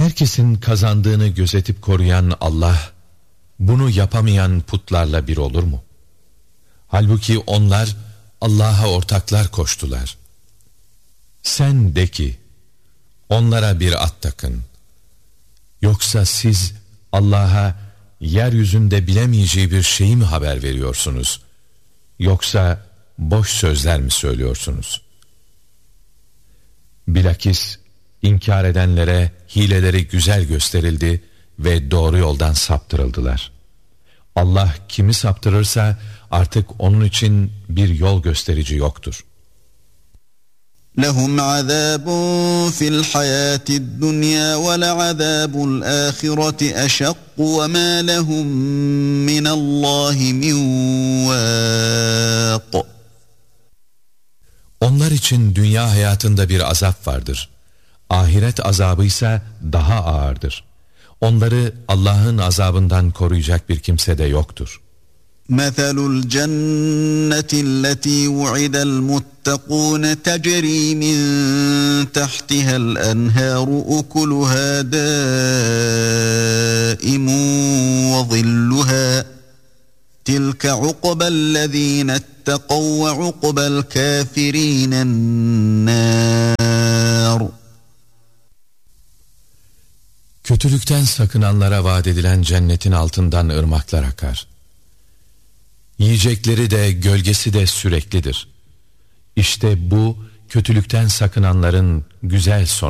Herkesin kazandığını gözetip koruyan Allah, bunu yapamayan putlarla bir olur mu? Halbuki onlar Allah'a ortaklar koştular. Sen de ki, onlara bir at takın. Yoksa siz Allah'a yeryüzünde bilemeyeceği bir şeyi mi haber veriyorsunuz? Yoksa boş sözler mi söylüyorsunuz? Bilakis inkar edenlere hileleri güzel gösterildi ve doğru yoldan saptırıldılar. Allah kimi saptırırsa artık onun için bir yol gösterici yoktur. لَهُمْ عَذَابٌ فِي الْحَيَاةِ الدُّنْيَا وَلَعَذَابُ الْآخِرَةِ أَشَقُّ وَمَا لَهُمْ مِنَ اللّٰهِ مِنْ وَاقٍ. Onlar için dünya hayatında bir azap vardır. Ahiret azabıysa daha ağırdır. Onları Allah'ın azabından koruyacak bir kimse de yoktur. مَثَلُ الْجَنَّةِ الَّتِي وُعِدَ الْمُتَّقُونَ تَجْرِي مِنْ تَحْتِهَا الْأَنْهَارُ أُكُلُهَا دَائِمٌ وَظِلُّهَا تِلْكَ عُقْبَى الَّذِينَ اتَّقَوْا وَعُقْبَى الْكَافِرِينَ النَّارُ. Kötülükten sakınanlara vaat edilen cennetin altından ırmaklar akar. Yiyecekleri de gölgesi de süreklidir. İşte bu kötülükten sakınanların güzel sonu.